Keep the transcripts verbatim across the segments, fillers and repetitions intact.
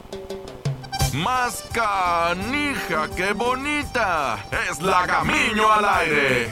Más canija que bonita es la Camiño al Aire.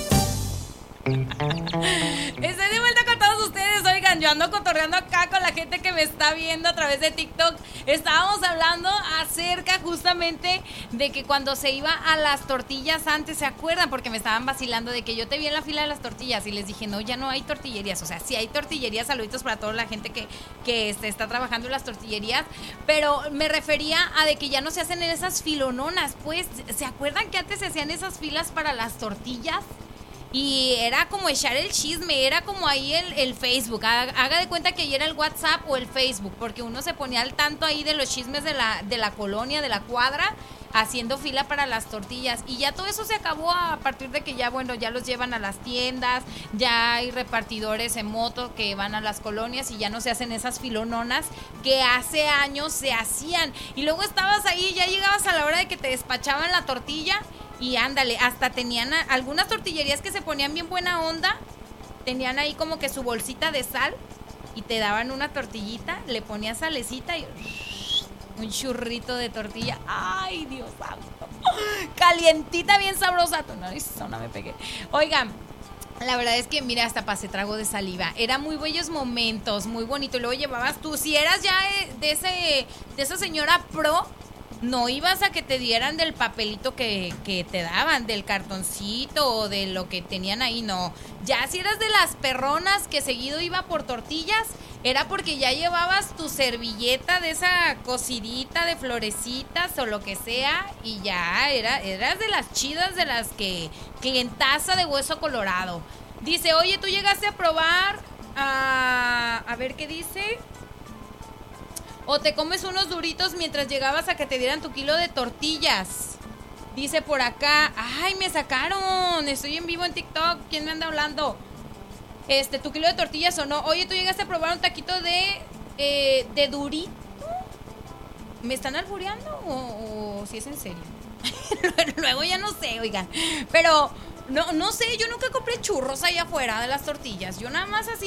Estoy de vuelta con todos ustedes. Oigan, yo ando cotorreando acá con la gente que me está viendo a través de TikTok. Estábamos hablando acerca justamente de que cuando se iba a las tortillas antes, ¿se acuerdan? Porque me estaban vacilando de que yo te vi en la fila de las tortillas y les dije, no, ya no hay tortillerías. O sea, sí hay tortillerías, saluditos para toda la gente que, que este, está trabajando en las tortillerías, pero me refería a de que ya no se hacen en esas filononas. Pues, ¿se acuerdan que antes se hacían esas filas para las tortillas? Y era como echar el chisme, era como ahí el, el Facebook. Haga, haga de cuenta que ahí era el WhatsApp o el Facebook, porque uno se ponía al tanto ahí de los chismes de la, de la colonia, de la cuadra, haciendo fila para las tortillas. Y ya todo eso se acabó a partir de que ya, bueno, ya los llevan a las tiendas, ya hay repartidores en moto que van a las colonias y ya no se hacen esas filononas que hace años se hacían. Y luego estabas ahí, ya llegabas a la hora de que te despachaban la tortilla. Y ándale, hasta tenían a, algunas tortillerías que se ponían bien buena onda, tenían ahí como que su bolsita de sal y te daban una tortillita, le ponías salecita y un churrito de tortilla. ¡Ay, Dios santo! Calientita, bien sabrosa. No, no me pegué. Oigan, la verdad es que, mira, hasta pasé trago de saliva. Eran muy bellos momentos, muy bonito. Y luego llevabas tú, si eras ya de, ese, de esa señora pro, no ibas a que te dieran del papelito que, que te daban, del cartoncito o de lo que tenían ahí, no. Ya si eras de las perronas que seguido iba por tortillas, era porque ya llevabas tu servilleta de esa cocidita de florecitas o lo que sea, y ya era, eras de las chidas, de las que clientaza de hueso colorado. Dice, oye, ¿tú llegaste a probar? A, a ver qué dice... O te comes unos duritos mientras llegabas a que te dieran tu kilo de tortillas. Dice por acá, ay, me sacaron, estoy en vivo en TikTok, ¿quién me anda hablando? Este, tu kilo de tortillas o no. Oye, ¿tú llegaste a probar un taquito de, eh, de durito? ¿Me están albureando o, o si es en serio? Luego ya no sé, oigan. Pero, no, no sé, yo nunca compré churros allá afuera de las tortillas. Yo nada más así